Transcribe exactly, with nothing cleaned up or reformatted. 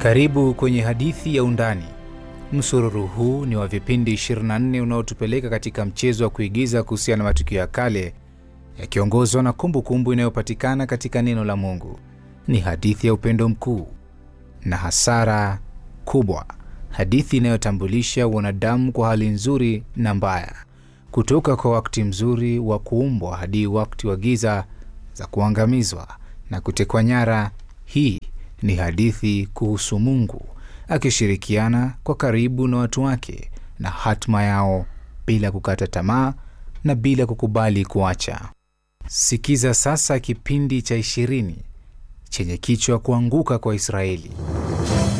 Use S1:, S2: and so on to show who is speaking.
S1: Karibu kwenye hadithi ya Undani. Msururu huu ni wa vipindi ishirini na nne unaotupeleka katika mchezo wa kuigiza kuhusiana na matukio ya kale yakiongozwa na kumbukumbu inayopatikana katika neno la Mungu. Ni hadithi ya upendo mkuu na hasara kubwa, hadithi inayotambulisha wanadamu kwa hali nzuri na mbaya, kutoka kwa wakati mzuri wa kuumbwa hadi wakati wa giza za kuangamizwa na kutekwa nyara. Hii ni hadithi kuhusu Mungu akishirikiana kwa karibu na watu wake na hatima yao bila kukata tamaa na bila kukubali kuacha. Sikiza sasa kipindi cha ishirini chenye kichwa kuanguka kwa Israeli.